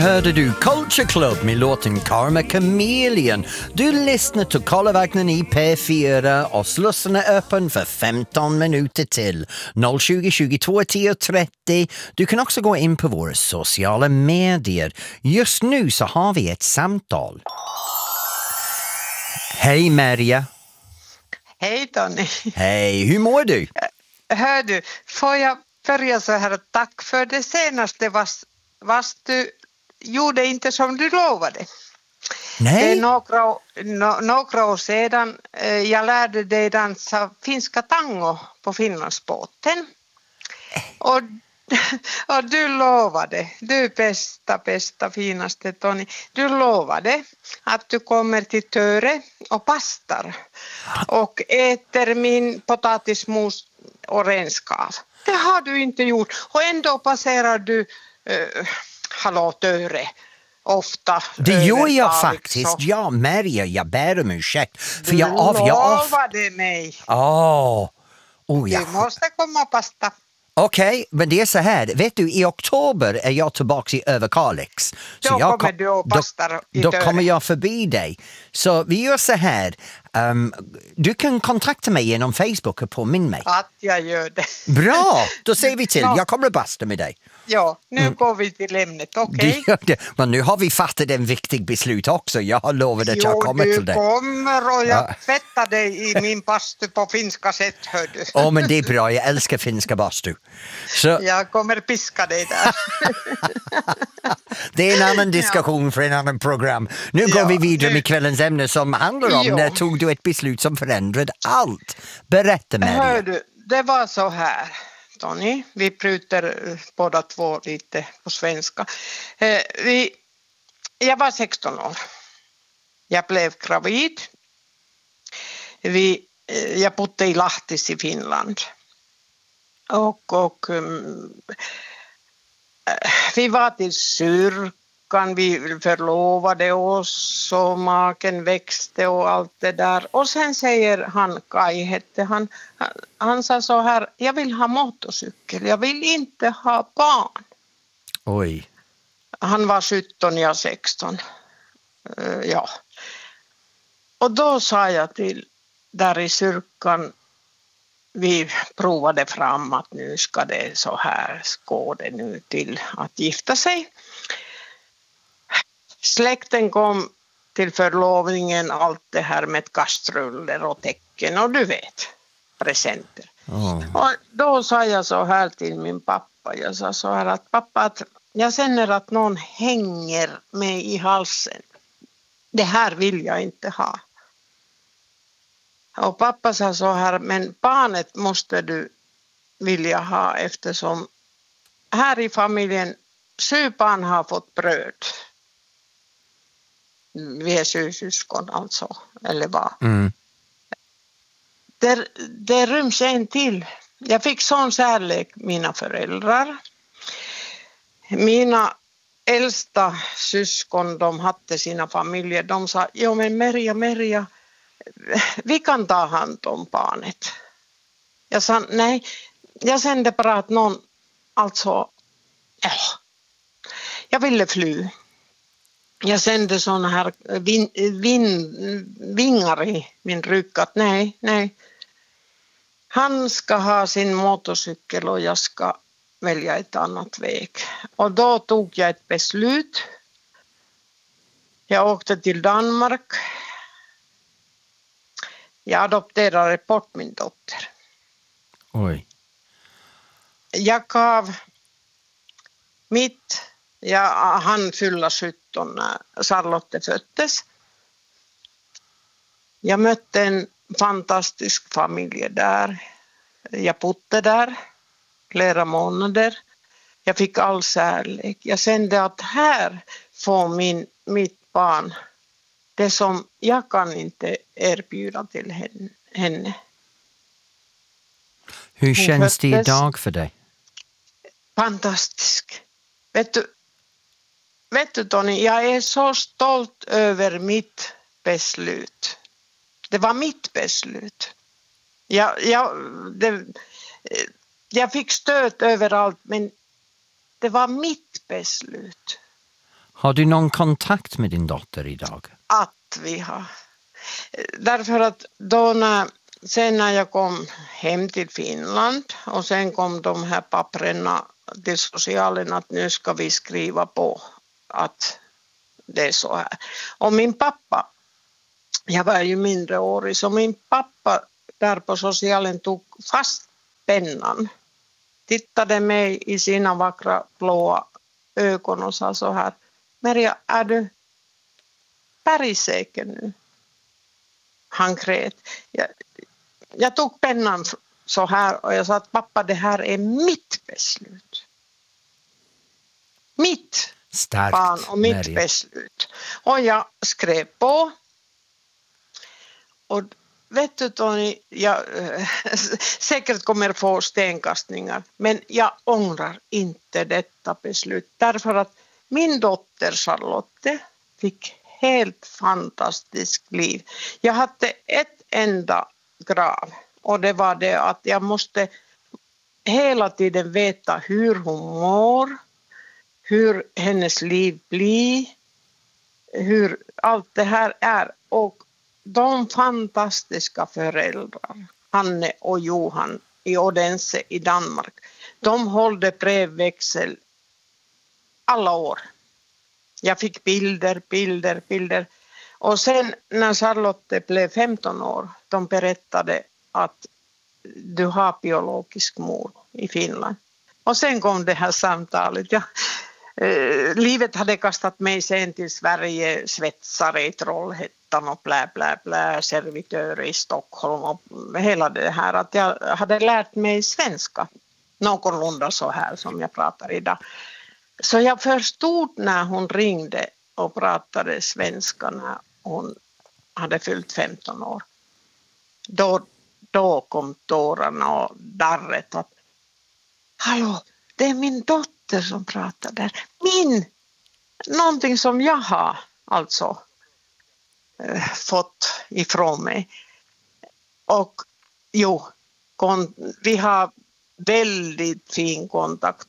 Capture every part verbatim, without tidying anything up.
Hörde du Culture Club med låten Karma Chameleon? Du lyssnar till Kollevagnen i P fyra och slussen är öppen för femton minuter till. noll tjugo tjugotvå tio trettio. Du kan också gå in på våra sociala medier. Just nu så har vi ett samtal. Hej Maria. Hej Tony. Hej, hur mår du? Hör du, får jag börja så här, tack för det senaste, vars, vars du gjorde inte som du lovade. Nej. Det är några, no, några år sedan eh, jag lärde dig dansa finska tango på Finlandsbåten. Och, och du lovade, du bästa, bästa, finaste Tony, du lovade att du kommer till Töre och pastar och äter min potatismos och renskav. Det har du inte gjort och ändå passerar du uh, hallå Töre ofta. Det gör jag över faktiskt. så. Ja, Maria, jag ber om ursäkt. För Du jag av, jag av... lovade mig. Åh. Oh, ja. Du måste komma och pasta. Okej, okay, men det är så här. Vet du, i oktober är jag tillbaka i Överkalix. Då jag kommer du och pastar i Då Töre. kommer jag förbi dig. Så vi gör så här. Um, du kan kontakta mig genom Facebook och påminna mig. Att jag gör det. Bra, då säger vi till. Ja. Jag kommer att basta med dig. Ja, nu mm. går vi till ämnet, okej? Okay? Men nu har vi fattat en viktig beslut också. Jag har lovat att jag kommer till dig. Jo, du kommer och jag Ja. tvättar dig i min bastu på finska sätt, hör du. Åh, oh, men det är bra. Jag älskar finska bastu. Så... Jag kommer piska dig där. Det är en annan diskussion ja. för en annan program. Nu ja, går vi vidare nu... med kvällens ämne som handlar om jo. när tog du ett beslut som förändrade allt. Berätta Maria. Hör du, det var så här, Tony. Vi prutar båda två lite på svenska. Eh, vi, jag var sexton år. Jag blev gravid. Vi, eh, jag bodde i Lahtis i Finland. Och, och um, vi var till kyrkan, vi förlovade oss och maken växte och allt det där. Och sen säger han, Kai hette han, han, han sa så här, jag vill ha motorcykel, jag vill inte ha barn. Oj. Han var sjutton, jag sexton. Uh, ja. Och då sa jag till, där i kyrkan, vi provade fram att nu ska det så här, gå det nu till att gifta sig. Släkten kom till förlovningen, allt det här med kastruller och tecken och du vet, presenter. Oh. Och då sa jag så här till min pappa, jag sa så här att pappa, att jag känner att någon hänger mig i halsen. Det här vill jag inte ha. Och pappa sa så här, men barnet måste du vilja ha eftersom här i familjen sju barn har fått bröd. Vi är sju syskon alltså, eller vad. Mm. Det, det ryms en till. Jag fick sån kärlek mina föräldrar. Mina äldsta syskon, de hade sina familjer. De sa, jo men Merja, Merja, vi kan ta hand om barnet. Jag sa, nej, jag kände bara att någon, alltså, ja, jag ville fly. Jag kände såna här vin, vin, vingar i min rygg att nej, nej. Han ska ha sin motorcykel och jag ska välja ett annat väg. Och då tog jag ett beslut. Jag åkte till Danmark. Jag adopterade bort min dotter. Oj. Jag gav mitt, jag hann fylla sjutton när Charlotte föddes. Jag mötte en fantastisk familj där. Jag bodde där flera månader. Jag fick all kärlek. Jag kände att här får min, mitt barn det som jag kan inte erbjuda till henne. Hur känns det idag för dig? Fantastisk. Vet du, vet du Tony, jag är så stolt över mitt beslut. Det var mitt beslut. Jag, jag, det, jag fick stöd överallt, men det var mitt beslut. Har du någon kontakt med din dotter idag? Att vi har. Därför att då när, sen när jag kom hem till Finland och sen kom de här papperna till socialen att nu ska vi skriva på att det är så här. Och min pappa, jag var ju mindreårig, så min pappa där på socialen tog fast pennan, tittade mig i sina vackra blåa ögon och sa så här: Merja, är du bergsäker nu? Han grät. Jag, jag tog pennan så här och jag sa att pappa, det här är mitt beslut. Mitt Starkt, barn och mitt Merja. beslut. Och jag skrev på. Och vet du Tony, jag säkert kommer få stenkastningar, men jag ångrar inte detta beslut. Därför att min dotter Charlotte fick helt fantastiskt liv. Jag hade ett enda krav och det var det att jag måste hela tiden veta hur hon mår, hur hennes liv blir, hur allt det här är. Och de fantastiska föräldrar, Hanne och Johan i Odense i Danmark, de hållde brevväxel alla år. Jag fick bilder, bilder, bilder. Och sen när Charlotte blev femton år, de berättade att du har biologisk mor i Finland. Och sen kom det här samtalet. Ja, eh, livet hade kastat mig sen till Sverige, svetsare i Trollhättan och blä, blä, blä, servitör i Stockholm och hela det här. Att jag hade lärt mig svenska, någorlunda så här som jag pratar idag. Så jag förstod när hon ringde och pratade svenska när hon hade fyllt femton år. Då, då kom tårarna och darret att hallå, det är min dotter som pratar där. Min! Någonting som jag har alltså eh, fått ifrån mig. Och jo, kon, vi har väldigt fin kontakt.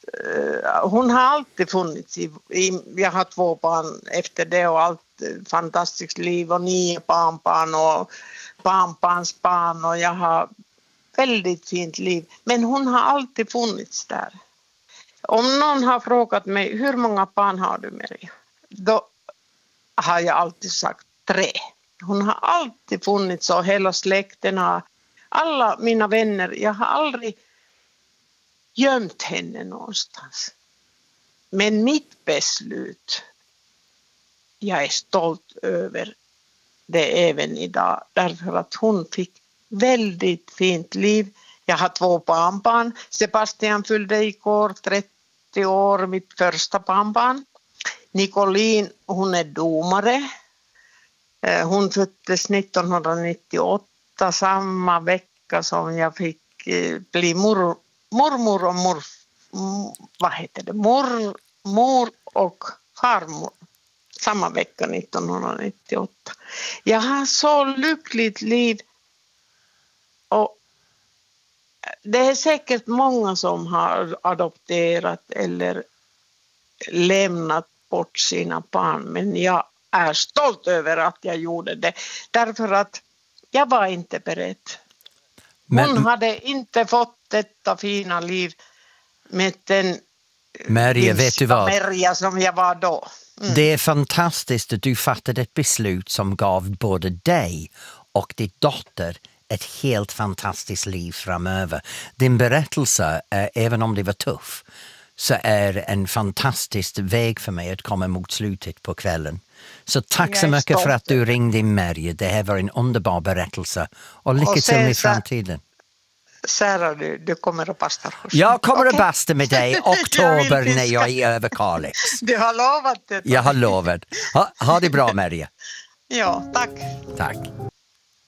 Hon har alltid funnits i, i, jag har två barn efter det och allt fantastiskt liv och nio barnbarn och barnbarnsbarn och jag har väldigt fint liv. Men hon har alltid funnits där. Om någon har frågat mig hur många barn har du, Merja? Då har jag alltid sagt tre. Hon har alltid funnits och hela släkten har, alla mina vänner, jag har aldrig gömt henne någonstans. Men mitt beslut, jag är stolt över det även idag. Därför att hon fick väldigt fint liv. Jag har två barnbarn. Sebastian fyllde igår trettio år, mitt första barnbarn. Nicolin, hon är domare. Hon föddes nittonhundranittioåtta, samma vecka som jag fick bli mor, mormor och mor, vad heter det? Mor, mor och farmor. Samma vecka nittonhundranittioåtta. Jag har så lyckligt liv. Och det är säkert många som har adopterat eller lämnat bort sina barn. Men jag är stolt över att jag gjorde det. Därför att jag var inte beredd. Hon men, hade inte fått detta fina liv med den Merja, vet du vad? Merja som jag var då. Mm. Det är fantastiskt att du fattade ett beslut som gav både dig och din dotter ett helt fantastiskt liv framöver. Din berättelse, eh, även om det var tuff, så är en fantastisk väg för mig att komma mot slutet på kvällen. Så tack så mycket för att du ringde in, Merja. Det här var en underbar berättelse. Och lycka och till i framtiden. Sara, du, du kommer att basta hos mig. Jag kommer okay. att basta med dig oktober när jag är över Kalix. Du har lovat det. Jag har lovat. Ha, ha det bra, Merja. Ja, tack. Tack.